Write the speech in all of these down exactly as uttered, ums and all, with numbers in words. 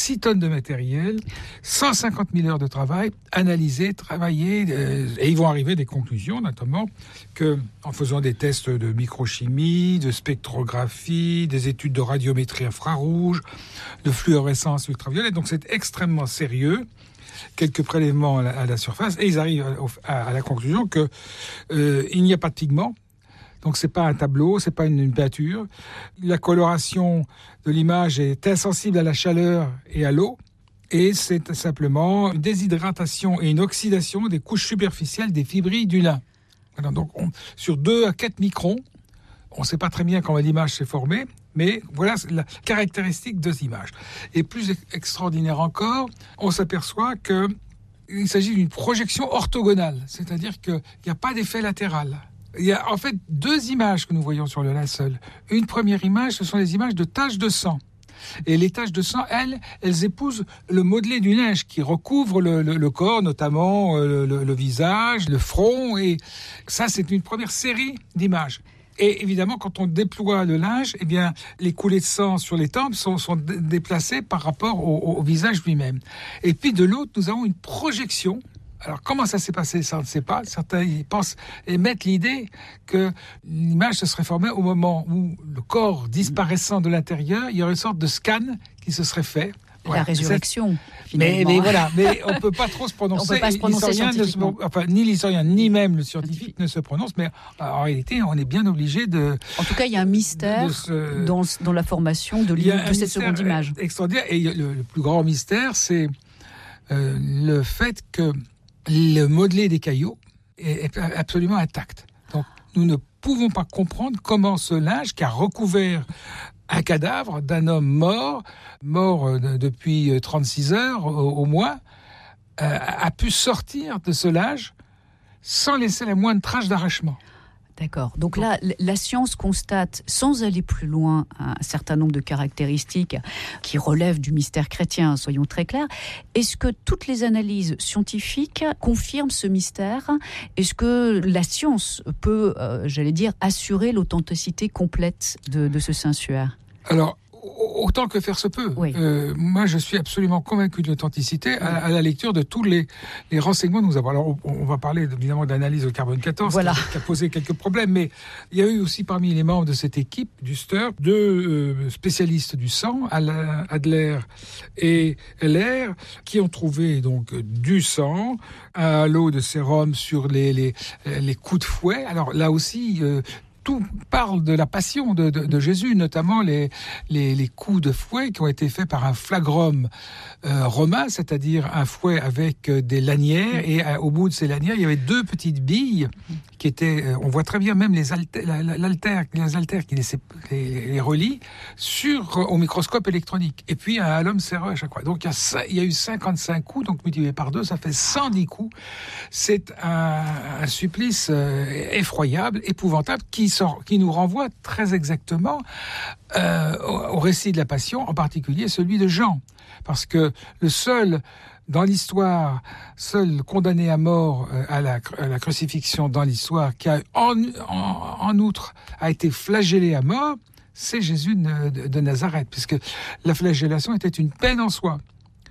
six tonnes de matériel, cent cinquante mille heures de travail, analysé, travaillé, euh, et ils vont arriver à des conclusions, notamment que, en faisant des tests de microchimie, de spectrographie, des études de radiométrie infrarouge, de fluorescence ultraviolette, donc c'est extrêmement sérieux. Quelques prélèvements à la, à la surface, et ils arrivent à, à, à la conclusion que euh, il n'y a pas de pigments. Donc c'est pas un tableau, c'est pas une, une peinture. La coloration de l'image est insensible à la chaleur et à l'eau, et c'est simplement une déshydratation et une oxydation des couches superficielles des fibrilles du lin. Voilà, donc on, sur deux à quatre microns, on ne sait pas très bien comment l'image s'est formée, mais voilà la caractéristique de cette image. Et plus extraordinaire encore, on s'aperçoit que il s'agit d'une projection orthogonale, c'est-à-dire qu'il n'y a pas d'effet latéral. Il y a en fait deux images que nous voyons sur le linceul. Une première image, ce sont les images de taches de sang. Et les taches de sang, elles, elles épousent le modelé du linge qui recouvre le, le, le corps, notamment le, le, le visage, le front. Et ça, c'est une première série d'images. Et évidemment, quand on déploie le linge, eh bien, les coulées de sang sur les tempes sont, sont d- déplacées par rapport au, au, au visage lui-même. Et puis de l'autre, nous avons une projection. Alors, comment ça s'est passé, ça on ne sait pas. Certains y pensent et mettent l'idée que l'image se serait formée au moment où le corps disparaissant de l'intérieur, il y aurait une sorte de scan qui se serait fait. Voilà. La résurrection, mais, mais voilà, mais on ne peut pas trop se prononcer. On peut pas se prononcer scientifiquement. Se, enfin, ni l'historien, ni même le scientifique ne se prononce, mais en réalité, on est bien obligé de... En tout cas, il y a un mystère ce, dans, dans la formation de, de cette seconde image. Extraordinaire. Et le, le plus grand mystère, c'est euh, le fait que le modelé des caillots est absolument intact. Donc, nous ne pouvons pas comprendre comment ce linge qui a recouvert un cadavre d'un homme mort, mort depuis trente-six heures au, au moins, euh, a pu sortir de ce linge sans laisser la moindre trace d'arrachement. D'accord. Donc là, la science constate, sans aller plus loin, un certain nombre de caractéristiques qui relèvent du mystère chrétien, soyons très clairs. Est-ce que toutes les analyses scientifiques confirment ce mystère ? Est-ce que la science peut, euh, j'allais dire, assurer l'authenticité complète de, de ce sanctuaire ? Alors, autant que faire se peut. Oui. Euh, moi, je suis absolument convaincu de l'authenticité à, à la lecture de tous les, les renseignements que nous avons. Alors, on, on va parler évidemment de l'analyse au carbone quatorze, voilà. qui, qui a posé quelques problèmes, mais il y a eu aussi parmi les membres de cette équipe du S T U R deux euh, spécialistes du sang, Alain Adler et Heller, qui ont trouvé donc du sang, un halo de sérum sur les, les, les coups de fouet. Alors là aussi... Euh, Tout parle de la passion de, de, de Jésus, notamment les, les, les coups de fouet qui ont été faits par un flagrum euh, romain, c'est-à-dire un fouet avec euh, des lanières, et euh, au bout de ces lanières, il y avait deux petites billes qui étaient, euh, on voit très bien même les haltères, l'haltère, les haltères qui les, les, les relient sur, au microscope électronique, et puis un halum séreux à chaque fois. Donc il y a, il y a eu cinquante-cinq coups, donc multiplié par deux, ça fait cent dix coups. C'est un, un supplice euh, effroyable, épouvantable, qui qui nous renvoie très exactement euh, au, au récit de la Passion, en particulier celui de Jean. Parce que le seul, dans l'histoire, seul condamné à mort euh, à, la, à la crucifixion dans l'histoire, qui a en, en, en outre a été flagellé à mort, c'est Jésus de, de, de Nazareth, puisque la flagellation était une peine en soi.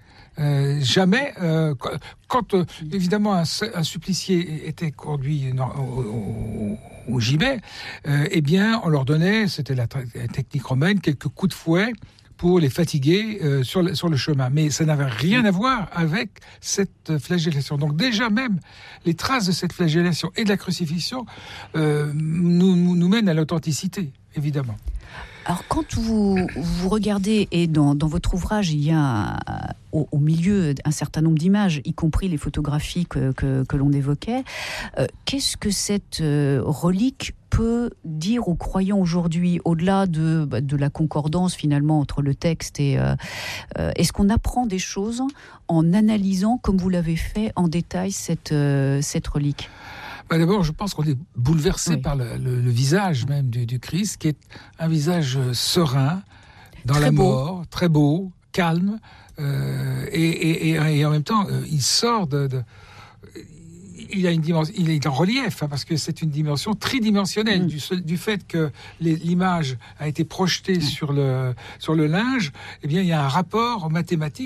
Euh, jamais, euh, quand euh, évidemment un, un supplicié était conduit non, au, au, au gibet, euh, eh bien on leur donnait, c'était la, la technique romaine, quelques coups de fouet pour les fatiguer euh, sur, le, sur le chemin. Mais ça n'avait rien à voir avec cette flagellation. Donc déjà même, les traces de cette flagellation et de la crucifixion euh, nous, nous, nous mènent à l'authenticité, évidemment. Alors, quand vous, vous regardez, et dans, dans votre ouvrage, il y a au, au milieu un certain nombre d'images, y compris les photographies que, que, que l'on évoquait, euh, qu'est-ce que cette euh, relique peut dire aux croyants aujourd'hui, au-delà de, bah, de la concordance finalement entre le texte et... Euh, euh, est-ce qu'on apprend des choses en analysant, comme vous l'avez fait, en détail cette, euh, cette relique ? Bah d'abord, je pense qu'on est bouleversé oui. par le, le, le visage même du, du Christ, qui est un visage serein, dans très la beau. mort, très beau, calme, euh, et, et, et, et en même temps, euh, il sort de... de il a une dimension, il est en relief, hein, parce que c'est une dimension tridimensionnelle, mmh. du, du fait que les, l'image a été projetée mmh. sur le, sur le linge, eh bien, il y a un rapport mathématique